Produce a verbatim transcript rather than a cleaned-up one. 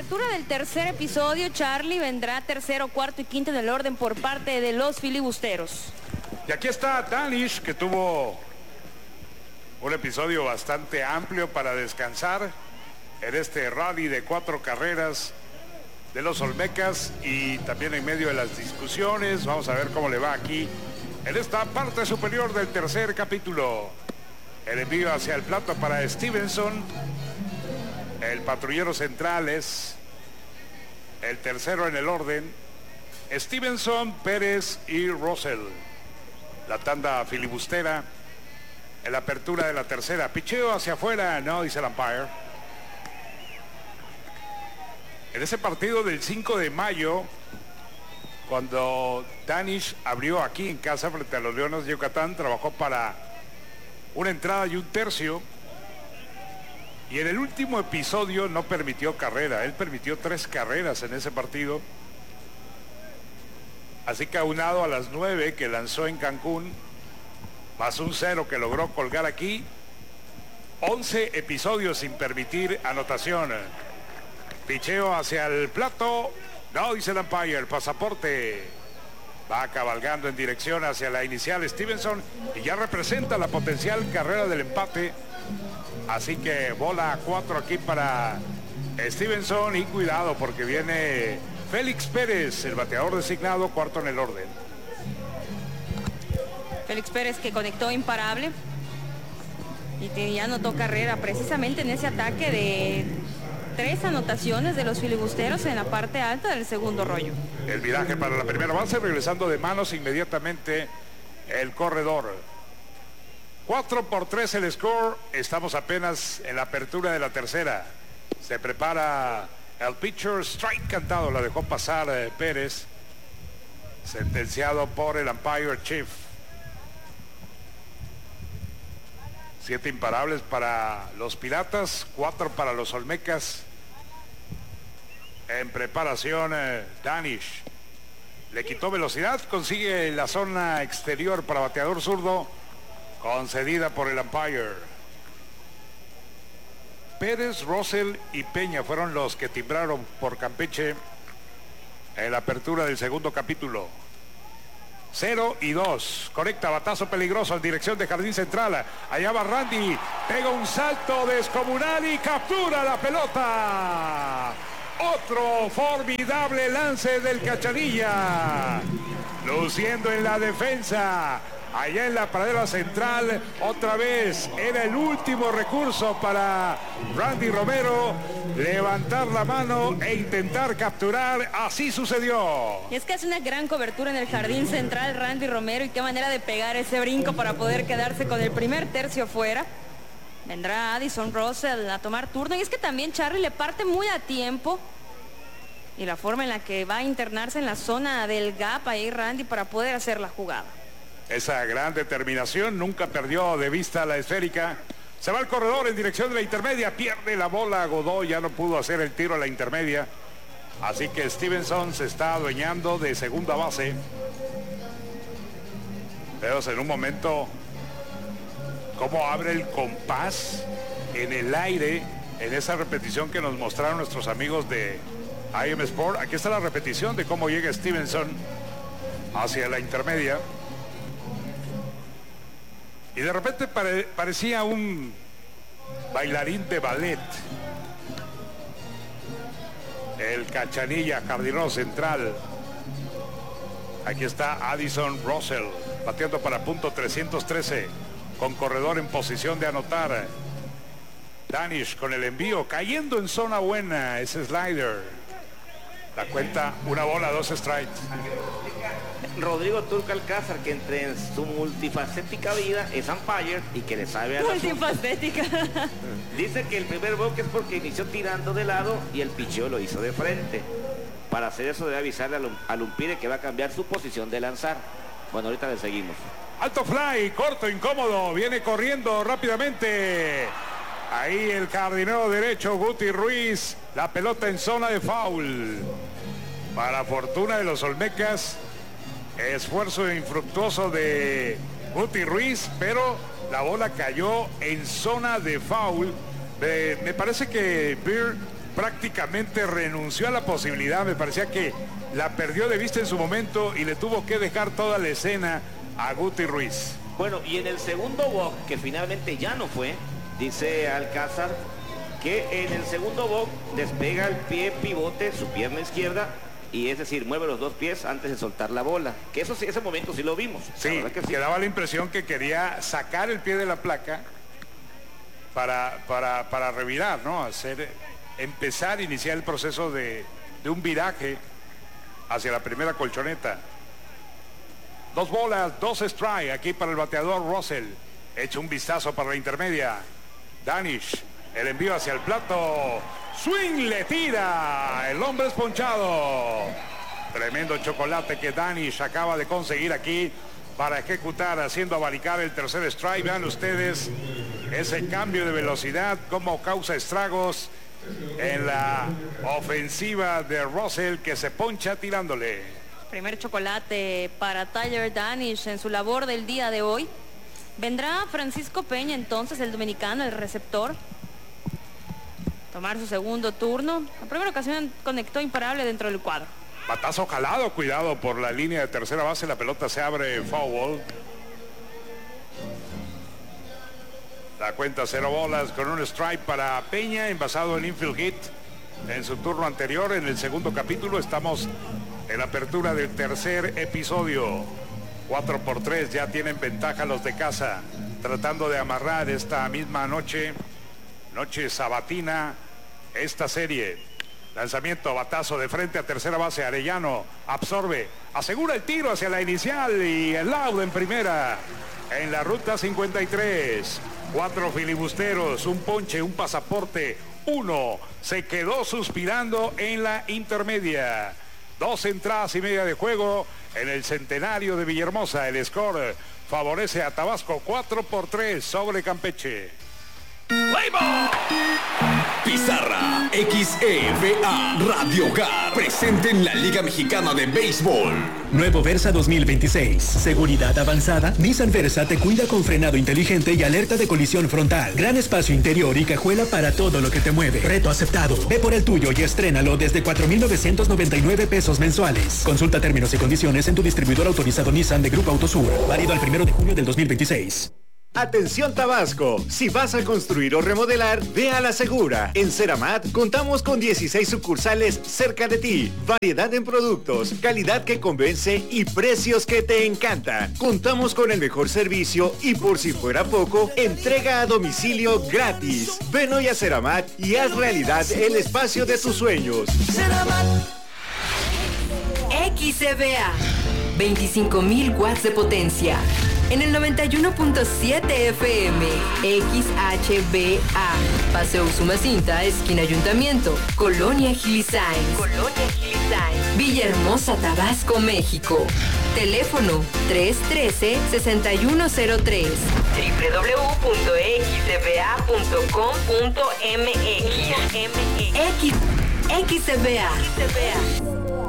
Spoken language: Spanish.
apertura del tercer episodio, Charlie, vendrá tercero, cuarto y quinto en el orden por parte de los filibusteros. Y aquí está Danish, que tuvo un episodio bastante amplio para descansar en este rally de cuatro carreras de los Olmecas, y también en medio de las discusiones. Vamos a ver cómo le va aquí en esta parte superior del tercer capítulo. El envío hacia el plato para Stevenson. El patrullero central es el tercero en el orden. Stevenson, Pérez y Russell. La tanda filibustera en la apertura de la tercera. Picheo hacia afuera, no, dice el umpire. En ese partido del cinco de mayo, cuando Danish abrió aquí en casa frente a los Leones de Yucatán, trabajó para una entrada y un tercio. Y en el último episodio no permitió carrera. Él permitió tres carreras en ese partido. Así que aunado a las nueve que lanzó en Cancún, más un cero que logró colgar aquí, once episodios sin permitir anotación. Picheo hacia el plato. No, dice el umpire, el pasaporte. Va cabalgando en dirección hacia la inicial Stevenson y ya representa la potencial carrera del empate. Así que bola a cuatro aquí para Stevenson, y cuidado porque viene Félix Pérez, el bateador designado, cuarto en el orden. Félix Pérez, que conectó imparable y ya anotó carrera precisamente en ese ataque de tres anotaciones de los filibusteros en la parte alta del segundo rollo. El viraje para la primera base, regresando de manos inmediatamente el corredor. cuatro por tres el score. Estamos apenas en la apertura de la tercera. Se prepara el pitcher. Strike cantado. La dejó pasar eh, Pérez. Sentenciado por el umpire chief. Siete imparables para los Piratas. Cuatro para los Olmecas. En preparación eh, Danish. Le quitó velocidad. Consigue la zona exterior para bateador zurdo, concedida por el umpire. Pérez, Russell y Peña fueron los que timbraron por Campeche en la apertura del segundo capítulo. Cero y dos. Conecta batazo peligroso en dirección de Jardín Central. Allá va Randy. Pega un salto descomunal y captura la pelota. Otro formidable lance del Cachanilla. Luciendo en la defensa. Allá en la pradera central, otra vez era el último recurso para Randy Romero, levantar la mano e intentar capturar. Así sucedió. Y es que hace una gran cobertura en el jardín central Randy Romero, y qué manera de pegar ese brinco para poder quedarse con el primer tercio fuera. Vendrá Addison Russell a tomar turno, y es que también Charlie le parte muy a tiempo, y la forma en la que va a internarse en la zona del gap ahí Randy para poder hacer la jugada. Esa gran determinación, nunca perdió de vista la esférica. Se va al corredor en dirección de la intermedia, pierde la bola Godoy, ya no pudo hacer el tiro a la intermedia. Así que Stevenson se está adueñando de segunda base. Vemos en un momento cómo abre el compás en el aire en esa repetición que nos mostraron nuestros amigos de I M Sport. Aquí está la repetición de cómo llega Stevenson hacia la intermedia. Y de repente pare, parecía un bailarín de ballet. El Cachanilla, jardinero central. Aquí está Addison Russell, bateando para punto trescientos trece, con corredor en posición de anotar. Danish con el envío, cayendo en zona buena, ese slider. La cuenta, una bola, dos strikes. Rodrigo Turco Alcázar, que entre en su multifacética vida es umpire y que le sabe a la multifacética. Dice que el primer boque es porque inició tirando de lado y el picheo lo hizo de frente. Para hacer eso debe avisarle al, al umpire que va a cambiar su posición de lanzar. Bueno, ahorita le seguimos. Alto fly, corto, incómodo, viene corriendo rápidamente. Ahí el jardinero derecho, Guti Ruiz, la pelota en zona de foul. Para fortuna de los Olmecas, esfuerzo infructuoso de Guti Ruiz, pero la bola cayó en zona de foul. Eh, me parece que Beer prácticamente renunció a la posibilidad. Me parecía que la perdió de vista en su momento y le tuvo que dejar toda la escena a Guti Ruiz. Bueno, y en el segundo box, que finalmente ya no fue, dice Alcázar que en el segundo box despega el pie pivote, su pierna izquierda, y es decir, mueve los dos pies antes de soltar la bola. Que eso sí, ese momento sí lo vimos. Sí, que sí, que daba la impresión que quería sacar el pie de la placa para, para, para revirar, ¿no? Hacer, empezar, iniciar el proceso de, de un viraje hacia la primera colchoneta. Dos bolas, dos strike aquí para el bateador Russell. Echa un vistazo para la intermedia. Danish, el envío hacia el plato. Swing, le tira. El hombre es ponchado. Tremendo chocolate que Danish acaba de conseguir aquí para ejecutar, haciendo abanicar el tercer strike. Vean ustedes ese cambio de velocidad, cómo causa estragos en la ofensiva de Russell, que se poncha tirándole. Primer chocolate para Tyler Danish en su labor del día de hoy. Vendrá Francisco Peña entonces, el dominicano, el receptor, tomar su segundo turno. La primera ocasión conectó imparable dentro del cuadro. Batazo jalado, cuidado por la línea de tercera base, la pelota se abre foul. La cuenta cero bolas con un strike para Peña, envasado en infield hit en su turno anterior. En el segundo capítulo estamos en la apertura del tercer episodio. cuatro por tres, ya tienen ventaja los de casa, tratando de amarrar esta misma noche, noche sabatina, esta serie. Lanzamiento, batazo de frente a tercera base, Arellano absorbe, asegura el tiro hacia la inicial y el out en primera. En la ruta cincuenta y tres, cuatro filibusteros, un ponche, un pasaporte, uno se quedó suspirando en la intermedia. Dos entradas y media de juego en el centenario de Villahermosa. El score favorece a Tabasco, cuatro por tres sobre Campeche. ¡Playball! Pizarra X E V A Radio Hogar presente en la Liga Mexicana de Béisbol. Nuevo Versa dos mil veintiséis. Seguridad avanzada. Nissan Versa te cuida con frenado inteligente y alerta de colisión frontal. Gran espacio interior y cajuela para todo lo que te mueve. Reto aceptado. Ve por el tuyo y estrénalo desde cuatro mil novecientos noventa y nueve pesos mensuales. Consulta términos y condiciones en tu distribuidor autorizado Nissan de Grupo Autosur. Válido al primero de junio del dos mil veintiséis. Atención Tabasco, si vas a construir o remodelar, ve a La Segura. En Ceramat contamos con dieciséis sucursales cerca de ti. Variedad en productos, calidad que convence y precios que te encantan. Contamos con el mejor servicio y, por si fuera poco, entrega a domicilio gratis. Ven hoy a Ceramat y haz realidad el espacio de tus sueños. Ceramat. X E V A, veinticinco mil watts de potencia. En el noventa y uno punto siete F M, X H B A, Paseo Usumacinta, esquina Ayuntamiento, Colonia Gilisain. Colonia Gilisain. Villahermosa, Tabasco, México. Teléfono tres uno tres, seis uno cero tres. doble u doble u doble u punto x e v a punto com punto m x. X, X E V A.